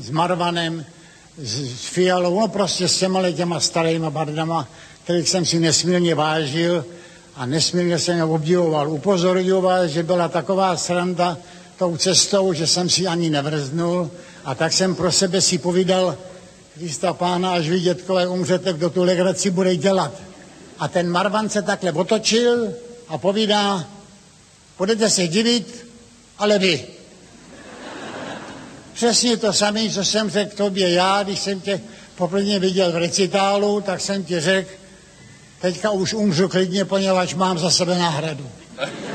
s Marvanem, s Fialou, no prostě s těma starýma bardama, kterých jsem si nesmírně vážil a nesmírně jsem je obdivoval. Upozorňoval, že byla taková sranda tou cestou, že jsem si ani nevrznul a tak jsem pro sebe si povídal, Krista Pána, až vy, dětkové, umřete, kdo tu legraci bude dělat. A ten Marvan se takhle otočil a povídá, budete se divit, ale vy. Přesně to samé, co jsem řekl tobě já, když jsem tě poprvé viděl v recitálu, tak jsem ti řekl, teďka už umřu klidně, poněvadž mám za sebe náhradu.